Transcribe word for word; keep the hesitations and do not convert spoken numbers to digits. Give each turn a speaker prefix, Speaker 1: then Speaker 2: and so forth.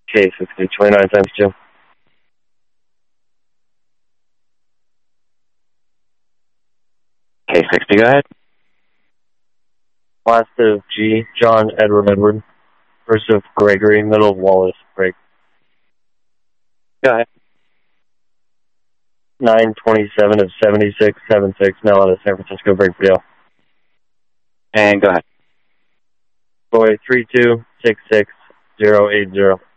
Speaker 1: K sixty, twenty-nine times two.
Speaker 2: K sixty, go ahead.
Speaker 1: Last of G, John, Edward, Edward. First of Gregory, middle of Wallace, Greg.
Speaker 2: Go ahead.
Speaker 1: nine twenty-seven of seventy-six, seventy-six, now out of San Francisco, break for Dale.
Speaker 2: And go ahead.
Speaker 1: Boy, three two six six zero eight zero.